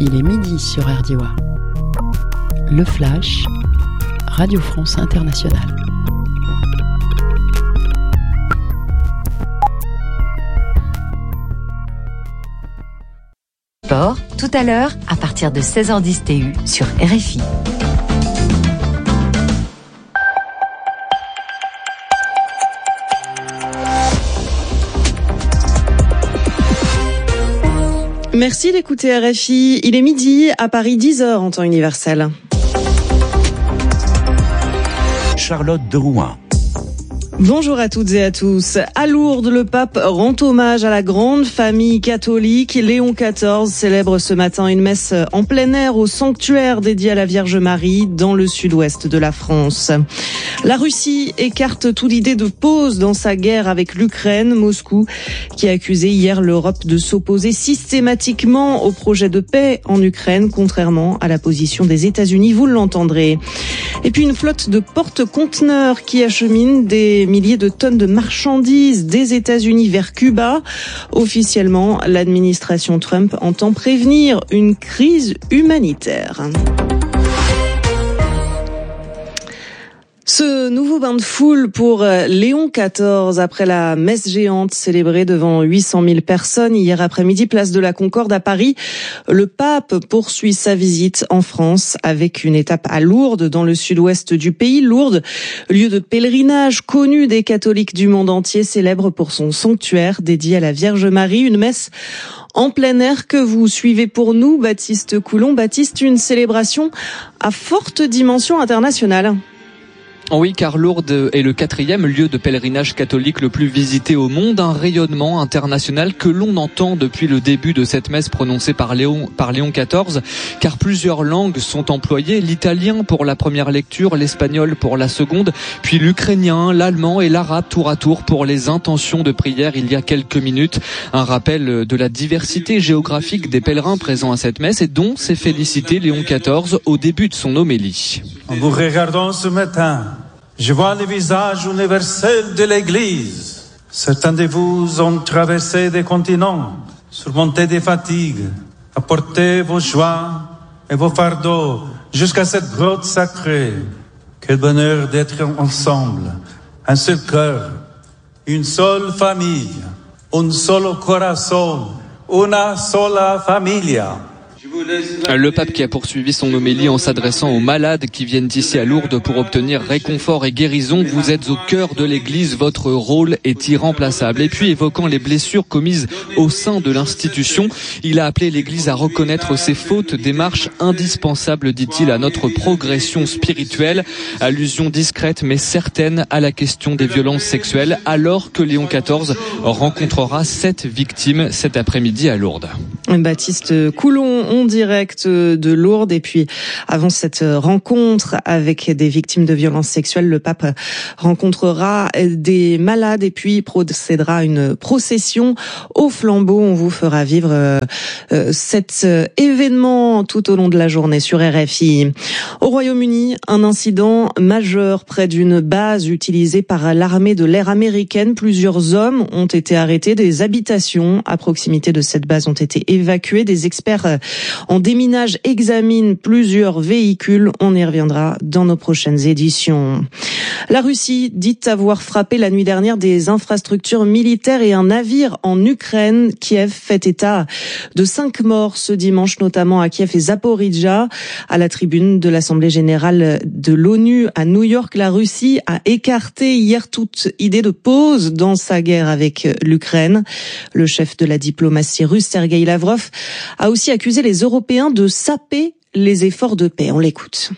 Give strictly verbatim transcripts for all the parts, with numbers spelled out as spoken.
Il est midi sur R D I W A. Le Flash, Radio France Internationale. Sport, tout à l'heure, à partir de seize heures dix T U sur R F I. Merci d'écouter R F I. Il est midi, à Paris, dix heures en temps universel. Charlotte de Rouen. Bonjour à toutes et à tous. À Lourdes, le pape rend hommage à la grande famille catholique. Léon quatorze célèbre ce matin une messe en plein air au sanctuaire dédié à la Vierge Marie dans le sud-ouest de la France. La Russie écarte toute idée de pause dans sa guerre avec l'Ukraine. Moscou qui a accusé hier l'Europe de s'opposer systématiquement au projet de paix en Ukraine, contrairement à la position des États-Unis, vous l'entendrez. Et puis une flotte de porte-conteneurs qui achemine des milliers de tonnes de marchandises des États-Unis vers Cuba. Officiellement, l'administration Trump entend prévenir une crise humanitaire. Ce nouveau bain de foule pour Léon quatorze après la messe géante célébrée devant huit cent mille personnes hier après-midi, place de la Concorde à Paris. Le pape poursuit sa visite en France avec une étape à Lourdes dans le sud-ouest du pays. Lourdes, lieu de pèlerinage connu des catholiques du monde entier, célèbre pour son sanctuaire dédié à la Vierge Marie. Une messe en plein air que vous suivez pour nous, Baptiste Coulon. Baptiste, une célébration à forte dimension internationale. Oui, car Lourdes est le quatrième lieu de pèlerinage catholique le plus visité au monde, un rayonnement international que l'on entend depuis le début de cette messe prononcée par Léon, par Léon quatorze, car plusieurs langues sont employées, l'italien pour la première lecture, l'espagnol pour la seconde, puis l'ukrainien, l'allemand et l'arabe tour à tour pour les intentions de prière il y a quelques minutes. Un rappel de la diversité géographique des pèlerins présents à cette messe et dont s'est félicité Léon quatorze au début de son homélie. En vous regardant ce matin, je vois le visage universel de l'Église. Certains de vous ont traversé des continents, surmonté des fatigues, apporté vos joies et vos fardeaux jusqu'à cette grotte sacrée. Quel bonheur d'être ensemble, un seul cœur, une seule famille, un solo corazón, una sola familia. Le pape qui a poursuivi son homélie en s'adressant aux malades qui viennent ici à Lourdes pour obtenir réconfort et guérison. Vous êtes au cœur de l'Église, votre rôle est irremplaçable. Et puis évoquant les blessures commises au sein de l'institution, il a appelé l'Église à reconnaître ses fautes, démarche indispensable, dit-il, à notre progression spirituelle. Allusion discrète mais certaine à la question des violences sexuelles, alors que Léon quatorze rencontrera sept victimes cet après-midi à Lourdes. Baptiste Coulon, en direct de Lourdes. Et puis, avant cette rencontre avec des victimes de violences sexuelles, le pape rencontrera des malades et puis procédera à une procession au flambeau. On vous fera vivre euh, cet événement tout au long de la journée sur R F I. Au Royaume-Uni, un incident majeur près d'une base utilisée par l'armée de l'air américaine. Plusieurs hommes ont été arrêtés. Des habitations à proximité de cette base ont été évacuées. Des experts en déminage examine plusieurs véhicules. On y reviendra dans nos prochaines éditions. La Russie dit avoir frappé la nuit dernière des infrastructures militaires et un navire en Ukraine. Kiev fait état de cinq morts ce dimanche, notamment à Kiev et Zaporijjia. À la tribune de l'Assemblée générale de l'ONU à New York, la Russie a écarté hier toute idée de pause dans sa guerre avec l'Ukraine. Le chef de la diplomatie russe, Sergueï Lavrov, a aussi accusé les Européens de saper les efforts de paix. On l'écoute.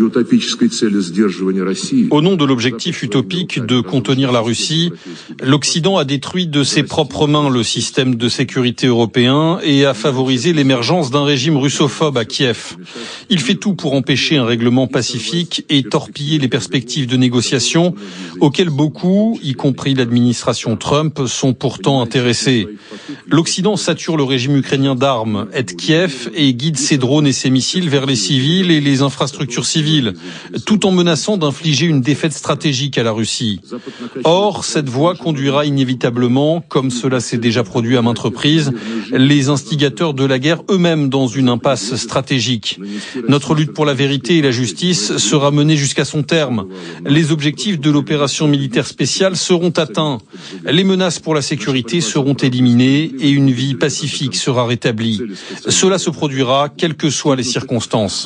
Au nom de l'objectif utopique de contenir la Russie, l'Occident a détruit de ses propres mains le système de sécurité européen et a favorisé l'émergence d'un régime russophobe à Kiev. Il fait tout pour empêcher un règlement pacifique et torpiller les perspectives de négociation auxquelles beaucoup, y compris l'administration Trump, sont pourtant intéressés. L'Occident sature le régime ukrainien d'armes, aide Kiev et guide ses drones et ses missiles vers les civils et les infrastructures civile, tout en menaçant d'infliger une défaite stratégique à la Russie. Or, cette voie conduira inévitablement, comme cela s'est déjà produit à maintes reprises, les instigateurs de la guerre eux-mêmes dans une impasse stratégique. Notre lutte pour la vérité et la justice sera menée jusqu'à son terme. Les objectifs de l'opération militaire spéciale seront atteints. Les menaces pour la sécurité seront éliminées et une vie pacifique sera rétablie. Cela se produira quelles que soient les circonstances.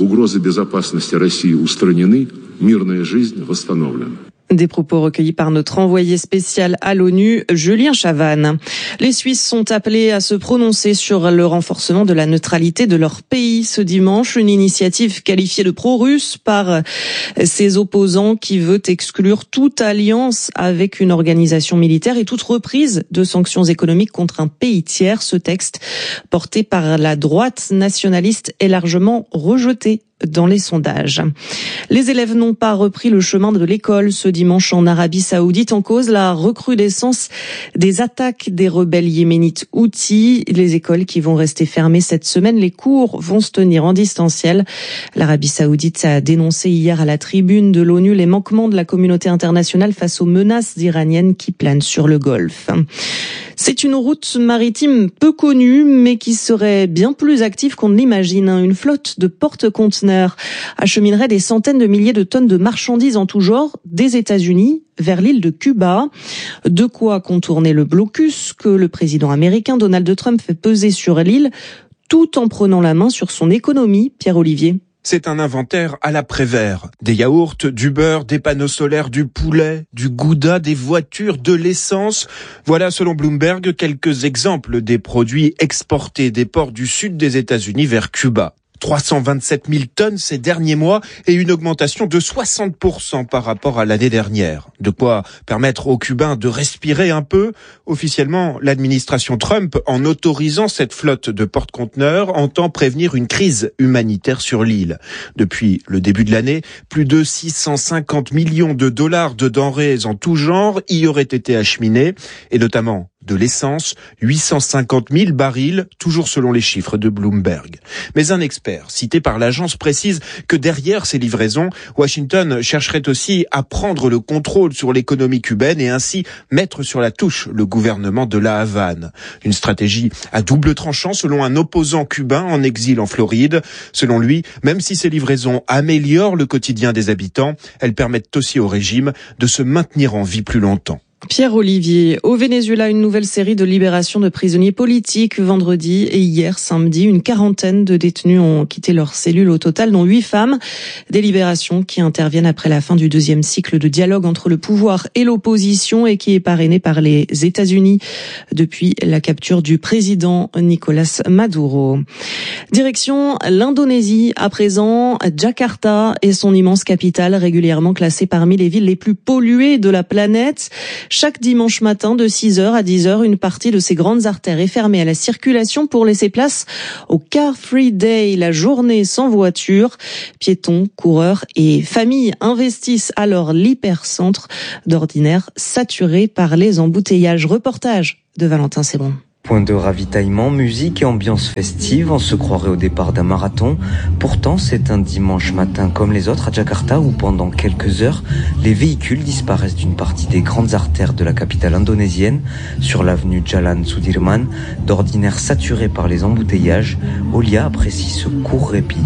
Des propos recueillis par notre envoyé spécial à l'ONU, Julien Chavannes. Les Suisses sont appelés à se prononcer sur le renforcement de la neutralité de leur pays ce dimanche, une initiative qualifiée de pro-russe par ses opposants qui veut exclure toute alliance avec une organisation militaire et toute reprise de sanctions économiques contre un pays tiers. Ce texte, porté par la droite nationaliste, est largement rejeté dans les sondages. Les élèves n'ont pas repris le chemin de l'école ce dimanche en Arabie Saoudite, en cause la recrudescence des attaques des rebelles yéménites Houthis. Les écoles qui vont rester fermées cette semaine, les cours vont se tenir en distanciel. L'Arabie Saoudite a dénoncé hier à la tribune de l'ONU les manquements de la communauté internationale face aux menaces iraniennes qui planent sur le Golfe. C'est une route maritime peu connue, mais qui serait bien plus active qu'on ne l'imagine. Une flotte de porte-conteneurs acheminerait des centaines de milliers de tonnes de marchandises en tout genre des États-Unis vers l'île de Cuba. De quoi contourner le blocus que le président américain Donald Trump fait peser sur l'île, tout en prenant la main sur son économie. Pierre-Olivier. C'est un inventaire à la Prévert. Des yaourts, du beurre, des panneaux solaires, du poulet, du gouda, des voitures, de l'essence. Voilà, selon Bloomberg, quelques exemples des produits exportés des ports du sud des États-Unis vers Cuba. trois cent vingt-sept mille tonnes ces derniers mois et une augmentation de soixante pour cent par rapport à l'année dernière. De quoi permettre aux Cubains de respirer un peu. Officiellement, l'administration Trump, en autorisant cette flotte de porte-conteneurs, entend prévenir une crise humanitaire sur l'île. Depuis le début de l'année, plus de six cent cinquante millions de dollars de denrées en tout genre y auraient été acheminés, et notamment de l'essence, huit cent cinquante mille barils, toujours selon les chiffres de Bloomberg. Mais un expert cité par l'agence précise que derrière ces livraisons, Washington chercherait aussi à prendre le contrôle sur l'économie cubaine et ainsi mettre sur la touche le gouvernement de la Havane. Une stratégie à double tranchant selon un opposant cubain en exil en Floride. Selon lui, même si ces livraisons améliorent le quotidien des habitants, elles permettent aussi au régime de se maintenir en vie plus longtemps. Pierre-Olivier, au Venezuela, une nouvelle série de libérations de prisonniers politiques vendredi et hier samedi. Une quarantaine de détenus ont quitté leur cellule au total, dont huit femmes. Des libérations qui interviennent après la fin du deuxième cycle de dialogue entre le pouvoir et l'opposition et qui est parrainé par les États-Unis depuis la capture du président Nicolás Maduro. Direction l'Indonésie à présent. Jakarta est son immense capitale, régulièrement classée parmi les villes les plus polluées de la planète. Chaque dimanche matin de six heures à dix heures, une partie de ces grandes artères est fermée à la circulation pour laisser place au Car Free Day, la journée sans voiture. Piétons, coureurs et familles investissent alors l'hypercentre, d'ordinaire saturé par les embouteillages. Reportage de Valentin Sebron. Point de ravitaillement, musique et ambiance festive, on se croirait au départ d'un marathon. Pourtant, c'est un dimanche matin comme les autres à Jakarta où pendant quelques heures, les véhicules disparaissent d'une partie des grandes artères de la capitale indonésienne. Sur l'avenue Jalan Sudirman, d'ordinaire saturée par les embouteillages, Olia apprécie ce court répit.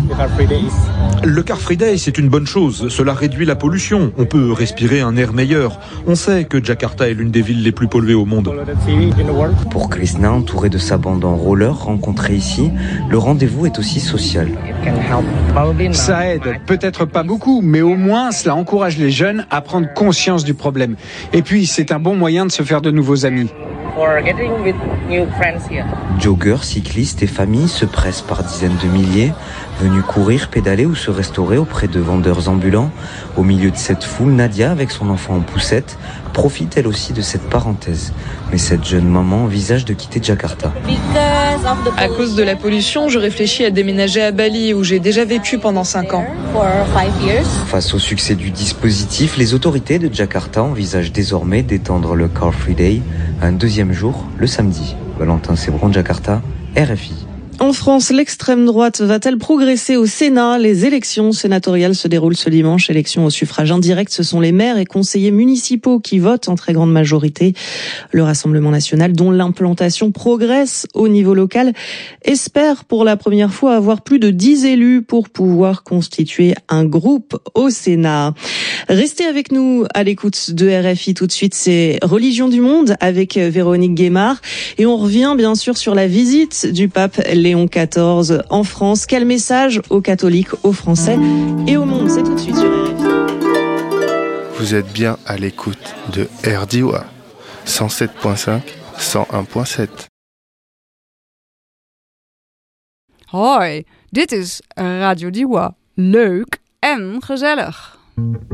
Le Car Free Day, c'est une bonne chose. Cela réduit la pollution. On peut respirer un air meilleur. On sait que Jakarta est l'une des villes les plus polluées au monde. Pour Krishna, entouré de sa bande en roller rencontrée ici, le rendez-vous est aussi social. Ça aide, peut-être pas beaucoup, mais au moins cela encourage les jeunes à prendre conscience du problème. Et puis c'est un bon moyen de se faire de nouveaux amis. Joggeurs, cyclistes et familles se pressent par dizaines de milliers, venus courir, pédaler ou se restaurer auprès de vendeurs ambulants. Au milieu de cette foule, Nadia, avec son enfant en poussette, profite elle aussi de cette parenthèse. Mais cette jeune maman envisage de quitter Jakarta. À cause de la pollution, je réfléchis à déménager à Bali, où j'ai déjà vécu pendant cinq ans. Face au succès du dispositif, les autorités de Jakarta envisagent désormais d'étendre le Car Free Day à un deuxième jour, le samedi. Valentin Sebron, Jakarta, R F I. En France, l'extrême droite va-t-elle progresser au Sénat ? Les élections sénatoriales se déroulent ce dimanche. Élections au suffrage indirect, ce sont les maires et conseillers municipaux qui votent en très grande majorité. Le Rassemblement national, dont l'implantation progresse au niveau local, espère pour la première fois avoir plus de dix élus pour pouvoir constituer un groupe au Sénat. Restez avec nous à l'écoute de R F I. Tout de suite, c'est Religion du Monde avec Véronique Guémard. Et on revient bien sûr sur la visite du pape Léon quatorze en France. Quel message aux catholiques, aux Français et au monde ? C'est tout de suite sur R F I. Vous êtes bien à l'écoute de R D W A cent sept virgule cinq, cent un virgule sept. Hoi, dit is Radio Diwa. Leuk en gezellig.